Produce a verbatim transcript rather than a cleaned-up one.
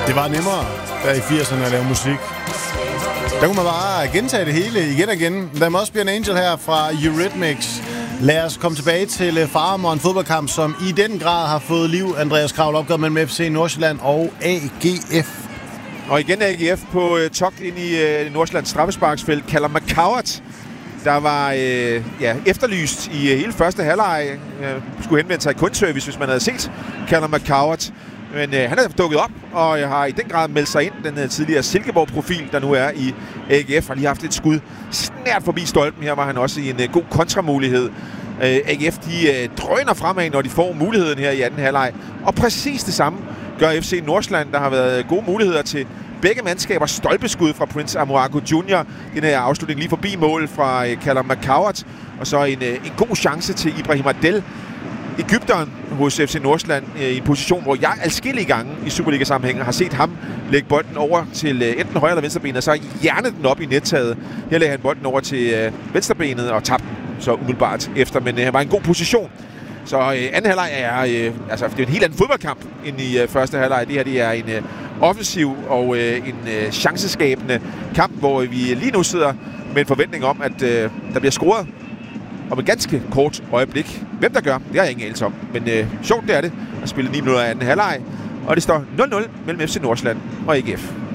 Det var nemmere der i firserne at lave musik. Der kunne man bare gentage det hele igen og igen. Der må også blive en angel her fra Eurythmics. Lad os komme tilbage til Farum og en fodboldkamp, som i den grad har fået liv. Andreas Kravl, opgør mellem F C Nordsjælland og A G F. Og igen A G F på uh, togt ind i uh, Nordsjællands straffesparksfelt. Callum McCowart, der var uh, ja, efterlyst i uh, hele første halvleg. Uh, skulle henvende sig i kundeservice, hvis man havde set Callum McCowart. Men uh, han er dukket op og uh, har i den grad meldt sig ind. Den uh, tidligere Silkeborg-profil, der nu er i A G F, har lige haft et skud snært forbi stolpen. Her var han også i en uh, god kontramulighed. Uh, A G F de uh, drøner fremad, når de får muligheden her i anden halvleg. Og præcis det samme gør F C Nordsjælland. Der har været gode muligheder til begge mandskaber. Stolpeskud fra Prince Amoako junior Den her afslutning lige forbi mål fra uh, Callum McCowart. Og så en, uh, en god chance til Ibrahim Adel, Egypteren hos F C Nordsjælland, i en position, hvor jeg adskillige gange i Superliga-sammenhængen har set ham lægge bolden over til enten højre eller venstrebenet, og så hjernede den op i nettaget. Her lagde han bolden over til venstrebenet og tabte den så umiddelbart efter, men han var i en god position. Så øh, anden halvleg er, øh, altså det er en helt anden fodboldkamp end i øh, første halvleg. Det her det er en øh, offensiv og øh, en øh, chanceskabende kamp, hvor vi lige nu sidder med en forventning om, at øh, der bliver scoret om et ganske kort øjeblik. Hvem der gør, det har jeg ingen anelse om. Men øh, sjovt det er det at spille ni minutter af anden halvleg, og det står nul nul mellem F C Nordsjælland og A G F.